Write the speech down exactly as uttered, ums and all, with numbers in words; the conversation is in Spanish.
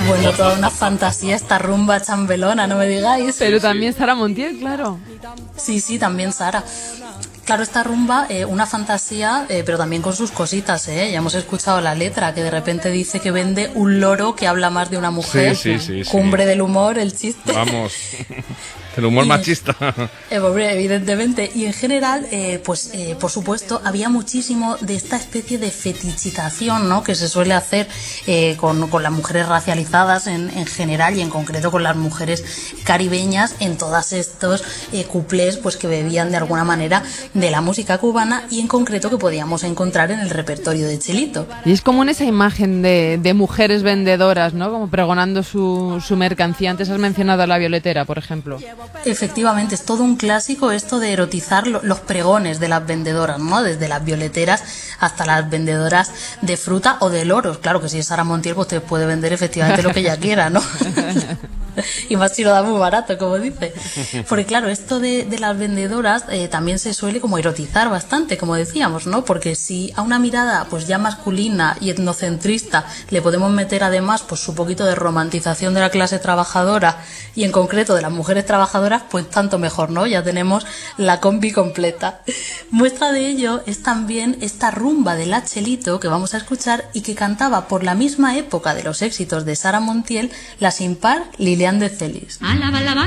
Bueno, toda una fantasía esta rumba chambelona, no me digáis. Pero también Sara Montiel, claro. Sí, sí, también Sara. Claro, esta rumba, eh, una fantasía, eh, pero también con sus cositas, ¿eh? Ya hemos escuchado la letra, que de repente dice que vende un loro que habla más de una mujer. Sí, sí, sí, Cumbre sí. del humor, el chiste. Vamos, el humor Y, machista. Eh, hombre, evidentemente. Y en general, eh, pues eh, por supuesto, había muchísimo de esta especie de fetichización, ¿no?, que se suele hacer eh, con, con las mujeres racializadas en, en general y en concreto con las mujeres caribeñas en todos estos eh, cuplés pues que bebían de alguna manera de la música cubana y en concreto que podíamos encontrar en el repertorio de Chelito. Y es común esa imagen de, de mujeres vendedoras, ¿no?, como pregonando su, su mercancía. Antes has mencionado a La Violetera, por ejemplo. Efectivamente, es todo un clásico esto de erotizar lo, los pregones de las vendedoras, ¿no? Desde las violeteras hasta las vendedoras de fruta o de loros. Claro que si es Sara Montiel, pues te puede vender efectivamente lo que ella quiera, ¿no? Y más si lo da muy barato, como dice. Porque claro, esto de, de las vendedoras eh, también se suele como erotizar bastante, como decíamos, ¿no? Porque si a una mirada pues ya masculina y etnocentrista le podemos meter además pues su poquito de romantización de la clase trabajadora y en concreto de las mujeres trabajadoras, pues tanto mejor, ¿no? Ya tenemos la combi completa. Muestra de ello es también esta rumba de la Chelito que vamos a escuchar y que cantaba por la misma época de los éxitos de Sara Montiel, la sin par Lilian de Celis.